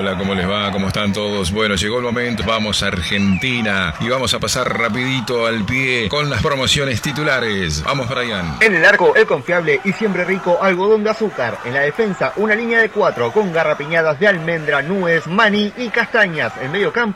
hola, ¿cómo les va? ¿Cómo están todos? Bueno, llegó el momento, vamos a Argentina y vamos a pasar rapidito al pie con las promociones titulares. Vamos, Brian. En el arco, el confiable y siempre rico algodón de azúcar. En la defensa, una línea de 4 con garrapiñadas de almendra, nuez, maní y castañas. En medio campo,